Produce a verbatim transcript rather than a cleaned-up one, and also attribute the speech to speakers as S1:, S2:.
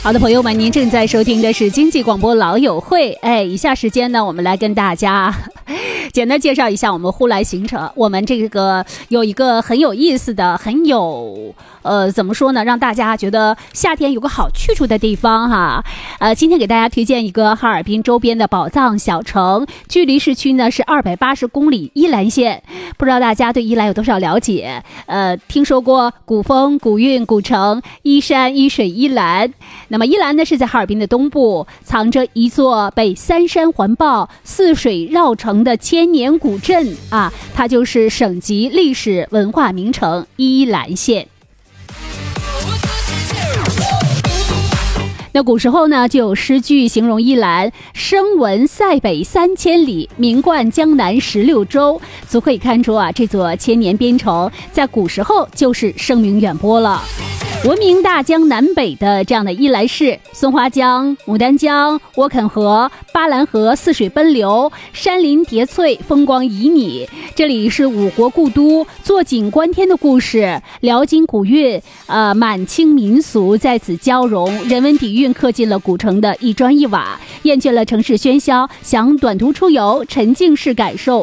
S1: 好的，朋友们，您正在收听的是经济广播老友会。哎，以下时间呢，我们来跟大家简单介绍一下我们呼来行程。我们这个有一个很有意思的，很有呃怎么说呢，让大家觉得夏天有个好去处的地方哈。呃，今天给大家推荐一个哈尔滨周边的宝藏小城，距离市区呢是二百八十公里，依兰县。不知道大家对依兰有多少了解？呃，听说过古风、古韵、古城、依山、依水、依兰。那么依兰呢是在哈尔滨的东部，藏着一座被三山环抱、四水绕城的千年古镇啊，它就是省级历史文化名城依兰县。那古时候呢，就有诗句形容依兰声闻塞北三千里，名冠江南十六州，足可以看出啊，这座千年边城在古时候就是声名远播了。闻名大江南北的这样的依兰市，松花江、牡丹江、沃肯河、巴兰河四水奔流，山林叠翠，风光旖旎。这里是五国故都，坐井观天的故事，辽金古韵，呃，满清民俗在此交融，人文底蕴刻进了古城的一砖一瓦。厌倦了城市喧嚣，想短途出游，沉浸式感受